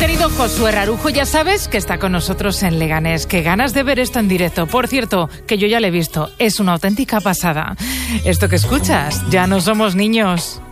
querido Josué Rarujo, ya sabes que está con nosotros en Leganés. Qué ganas de ver esto en directo. Por cierto, que yo ya lo he visto. Es una auténtica pasada. Esto que escuchas, ya no somos niños.